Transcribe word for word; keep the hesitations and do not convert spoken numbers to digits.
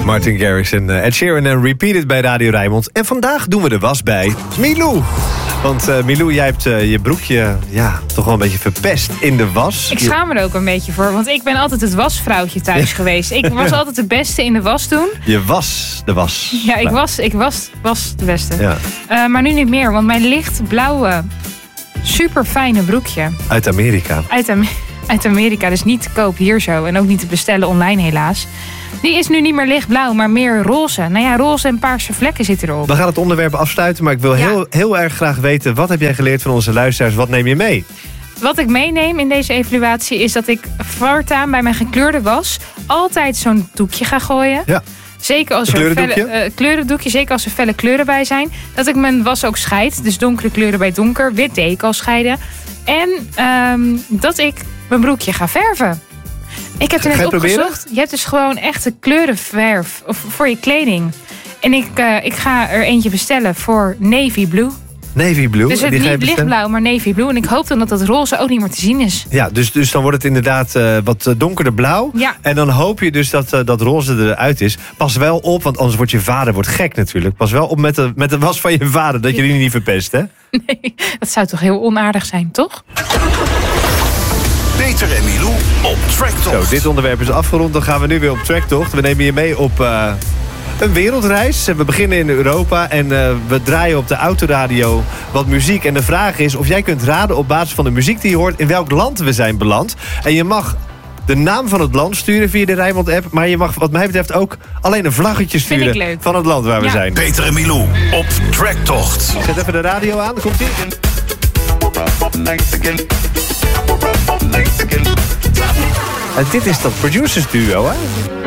Martin Garrix en uh, Ed Sheeran en Repeated bij Radio Rijnmond. En vandaag doen we de was bij Milou. Want uh, Milou, jij hebt uh, je broekje ja, toch wel een beetje verpest in de was. Ik schaam me er ook een beetje voor, want ik ben altijd het wasvrouwtje thuis geweest. Ik was altijd de beste in de was doen. Je was de was. Ja, ik was, ik was, was de beste. Ja. Uh, maar nu niet meer, want mijn lichtblauwe, super fijne broekje. Uit Amerika. Uit, Am- uit Amerika, dus niet te koop hier zo. En ook niet te bestellen online helaas. Die is nu niet meer lichtblauw, maar meer roze. Nou ja, roze en paarse vlekken zitten erop. We gaan het onderwerp afsluiten, maar ik wil Ja. heel, heel erg graag weten... wat heb jij geleerd van onze luisteraars? Wat neem je mee? Wat ik meeneem in deze evaluatie is dat ik voortaan bij mijn gekleurde was... altijd zo'n doekje ga gooien. Ja. Zeker als Een er kleurendoekje? felle, uh, kleurendoekje, zeker als er felle kleuren bij zijn. Dat ik mijn was ook scheid. Dus donkere kleuren bij donker. Wit deed ik al scheiden. En um, dat ik mijn broekje ga verven. Ik heb er Ga net je opgezocht. proberen? Je hebt dus gewoon echte kleurenverf of voor je kleding. En ik, uh, ik ga er eentje bestellen voor navy blue. Navy blue. Dus het die ga je niet bestellen? lichtblauw, maar navy blue. En ik hoop dan dat dat roze ook niet meer te zien is. Ja, dus, dus dan wordt het inderdaad uh, wat uh, donkerder blauw. Ja. En dan hoop je dus dat uh, dat roze eruit is. Pas wel op, want anders wordt je vader wordt gek natuurlijk. Pas wel op met de, met de was van je vader, dat je die niet verpest, hè? Nee, dat zou toch heel onaardig zijn, toch? Peter en Milou op Tracktocht. Zo, dit onderwerp is afgerond. Dan gaan we nu weer op Tracktocht. We nemen je mee op uh, een wereldreis. We beginnen in Europa en uh, we draaien op de autoradio wat muziek. En de vraag is of jij kunt raden op basis van de muziek die je hoort... in welk land we zijn beland. En je mag de naam van het land sturen via de Rijnmond-app... maar je mag wat mij betreft ook alleen een vlaggetje Vind sturen... ik leuk. van het land waar we Ja. zijn. Peter en Milou op Tracktocht. Zet even de radio aan, komt ie. En dit is dat producers duo, hè?